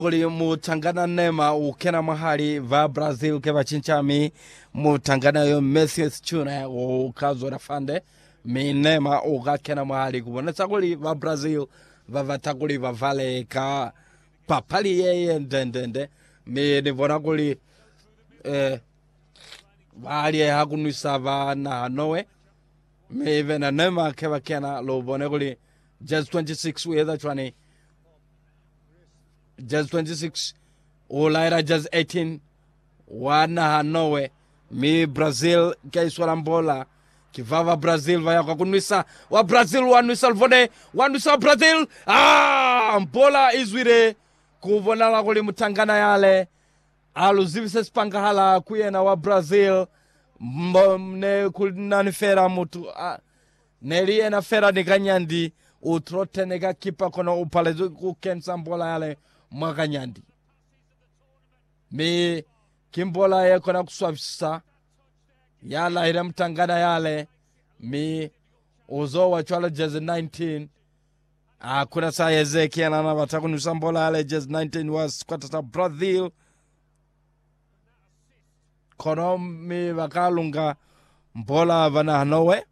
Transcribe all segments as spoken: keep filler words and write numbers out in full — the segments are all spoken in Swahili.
kuli mutangana nema ukena mahali va Brazil keva chinchami mutangana yo Messias chuna ukazo rafande mi nema ukakena mahali kubonesa kuli va Brazil va vatakuli va vale ka papali yeye ndendende mi nivona kuli eh vali hakunisa va na nowe mi vena nema keva kena lo bone kuli just twenty-six whether chwani just twenty-six ulaira just eighteen wana hanowe mi Brazil kaiswala mbola kivava Brazil vaya kwa kunwisa wa Brazil wanwisa lvone wanwisa wa Brazil ah mbola izwire kuvonala kuli mutangana yale aluzivise spangahala kuyena wa Brazil mne kulinanifera mutu ah, neliye na fera nikanyandi utrote nega kipa kono upalezu kukensa mbola yale mwaka nyandi mi kimbola ye kona kuswafisa yala ira mtangana yale mi uzo wa chwala jezi nineteen ah kuna saa Ezekiel na watakunusa mbola yale jezi nineteen was kwatata Brazil kono mi wakalunga mbola vana hanowe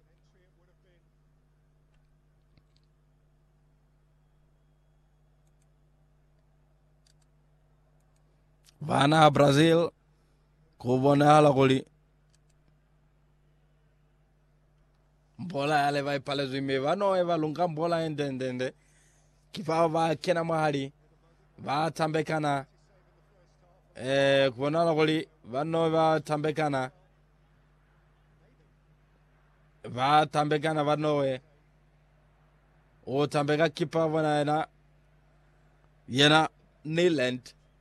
vana Brazil kubona hala kuli mbola yale vai pale zuime vano eva lunga mbola endendende kifaa va kena mahali va tambekana eh kubona hala kuli vano va tambekana va tambekana vano we o tambeka kipa vana yena yena Nyland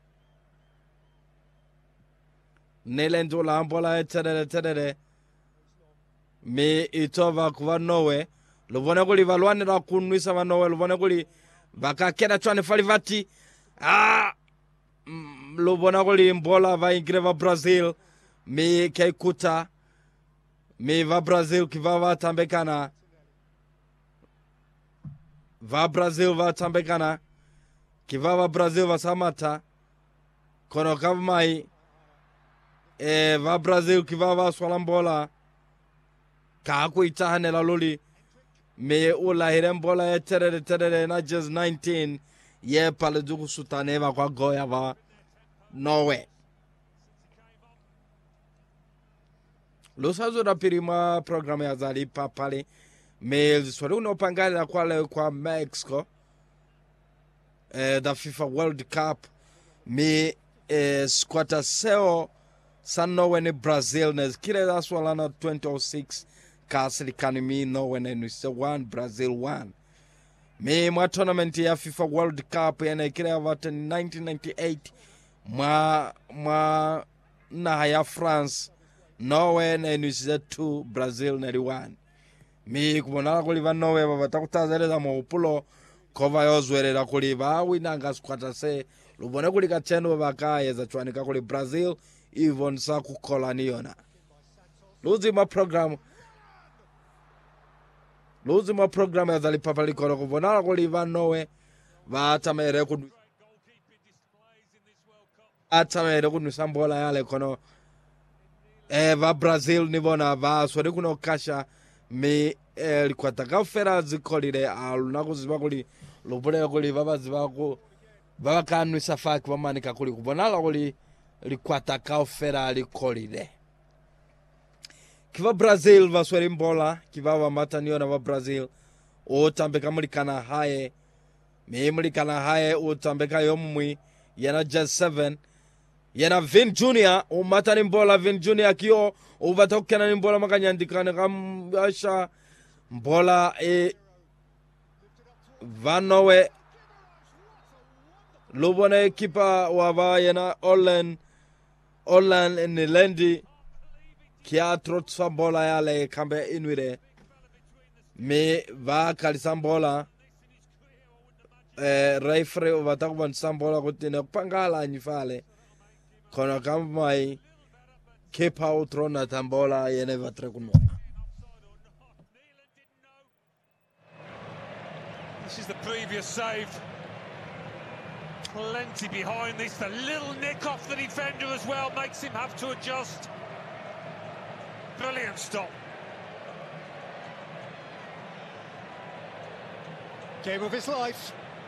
Nyland ula mbola etere tere mi itova kuva nowe luvone kuli valwanira kunwisa vanowe luvone kuli vakakena chwane falivati ah mm, luvone kuli mbola vaingire va Brazil mi keikuta mi va Brazil kiva vatambekana va Brazil vatambekana kiva va Brazil vasamata kono kavmai e va Brazil kiva vaswala mbola kaku itahanela loli me ula hire mbola ya terere terere na just nineteen ye pale duku sutane va kwa goya va Norway losazo da pirima programa ya zali papale me ziswari unopangari na kwa kwa Mexico eh, da FIFA World Cup me eh, squatter seo Sano wene Brazil nes kile da swala na twenty oh six kasilikani mi no wene nuse one Brazil one mi mwa tournament ya FIFA World Cup yana kile avata nineteen ninety-eight mwa mwa na haya France no wene nuse two Brazil neri one mi kubonala kuliva nowe vavata kutazereza maupulo kova yozwerera kuliva winanga squatter se lubone kulika chenu vakaye za chwanika kuli Brazil Ivon saku kolaniona luzima program luzima program ya zali papali kono kuvonala kuli vanowe vatamere kudu atamere kudu sambola yale kono eh va Brazil nivona va swari kuno kasha mi eh likwata kafera zikolire aluna kuziba kuli lubule kuli baba zibaku baba kanu safaki bamanika kuli kuvonala kuli likwata kaofera likolile kiva Brazil vaswere mbola kiva vamataniona va Brazil otambeka mulikana haye me mulikana haye otambeka yomwi yana just seven yana Vin Junior umatani mbola Vin Junior kio uvatokena ni mbola makanyandikana kamasha mbola e vanowe lubone kipa wava yana Olen Olan Nyland kia trotsa bola yale kambe inwire me va kalisa mbola eh referee ovatakuva sambola kutina kupangala nyifale kono kamai kipa utrona tambola yene vatre kuno. This is the previous save. plenty behind this. The little nick off the defender as well makes him have to adjust. Brilliant stop. Game of his life.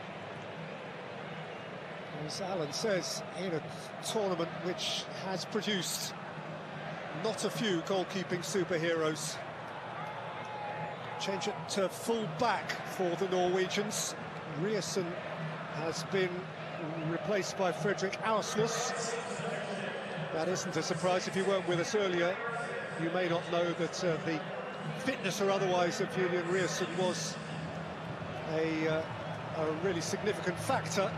As Alan says, in a tournament which has produced not a few goalkeeping superheroes. Change it to full back for the Norwegians. Ryerson has been replaced by Fredrik Aursnes. That isn't a surprise. If you weren't with us earlier, you may not know that uh, the fitness or otherwise of Julian Ryerson was a, uh, a really significant factor.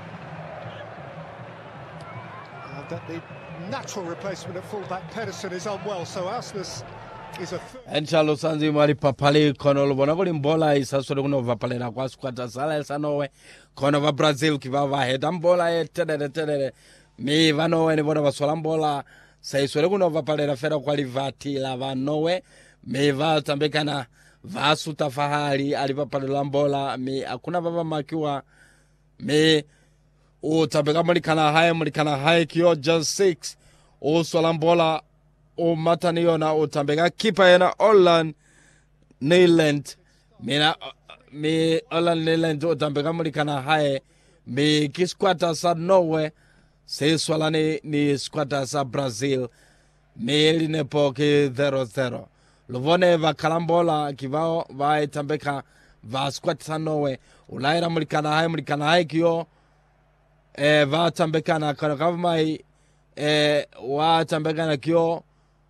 And that the natural replacement at full-back Pedersen is unwell, so Aursnes is a... Enchalo sanzi mwari papali kono lubona kuli mbola isasole kuno vapalera kwa squata sala sanowe kono va Brazil kivava heda mbola e tedere tedere mi vanowe ni bona vasola mbola saisole kuno vapalera fera kwa livati la vanowe mi va tambekana vasu tafahari alivapalera mbola mi akuna vava makiwa mi o tambeka mulikana haye mulikana haye kio just six o sola mbola o matani yona o tambeka kipa yena Olan Neyland mina mi Olan Neyland o tambeka mulikana haye mi kisquata sa Norway se swala ni, ni squata sa Brazil mi line poke zero zero lovone va kalambola kivao va tambeka va squata sa Norway ulaira mulikana haye mulikana haye kio e va tambeka na karavmai e wa tambeka na kio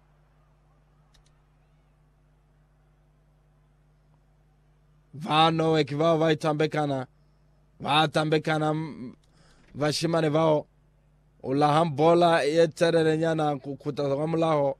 vano ekivao vai tambekana va tambekana vashimane vao ulahan bola yeterere nyana kutagamulaho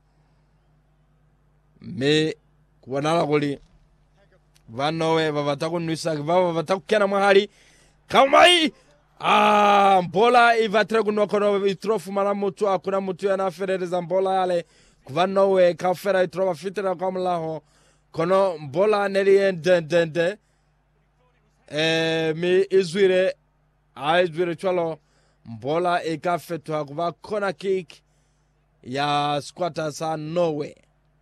me kuwanala goli vano we vavataku nuisa kivao vavataku kena mahali kamai ah bola ivatire kunwa kono itrofu mara mutu akuna mutu yana ferereza bola yale kuvano we kafera itrova fitira kamulaho kono mbola neri ndende eh mi izwire a izwire cholo mbola ikafetwa kuva corner kick ya squatter sa Norway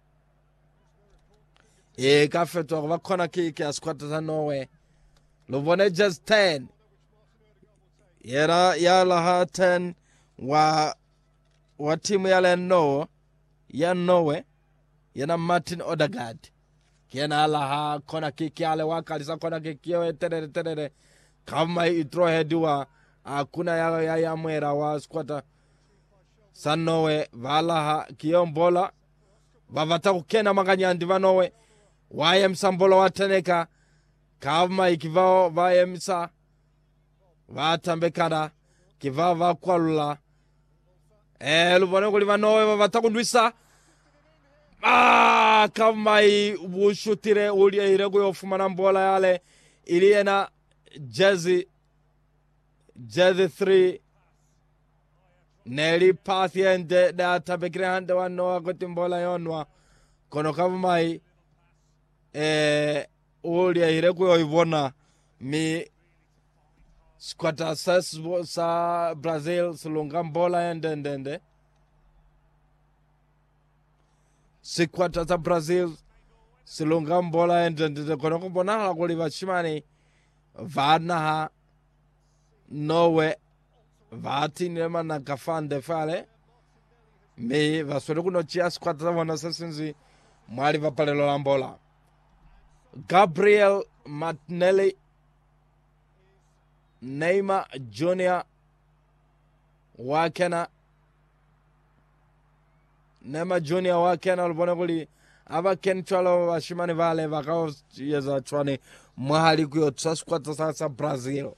ikafetwa kuva corner kick ya squatter sa Norway lovone just ten yera yala ha ten wa wa timu yale no ya Norway yana Martin Odegaard kena alaha kona kiki ale wakalisa kona kiki yewe terere terere kama itro hediwa akuna ya ya ya mwera wa squata sanowe valaha kiombola vavata kukena maganyandi vanowe waye msambola wateneka kama ikivao vaye msa vatambekana kivao vakwalula eh lubone kuli vanowe vavata kundwisa ah kamai wushutire ulia irego yofumana mbola yale iliena jezi jezi three neli pathiende da tabekire hande wanoa koti mbola yonwa kono kamai eh ulia irego yoivona mi squatter sa, sa Brazil sulunga mbola yende ndende sikwata za Brazil silunga mbola endende kono kumbona hala kuli vachimani vanaha Norway vatine mana kafande fale me vaswele kuno chia squata za wana sasinzi mwali vapalelo la mbola Gabriel Martinelli Neymar Junior wakena Neymar Junior wakena ulibone kuli aba kenchalo washimani vale vakao yeza chwani mahali kuyo tsakwata sasa Brazil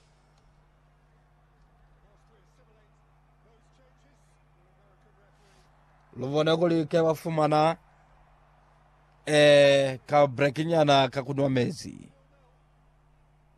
lubone kuli kewa fumana eh ka brekinya na kakunwa mezi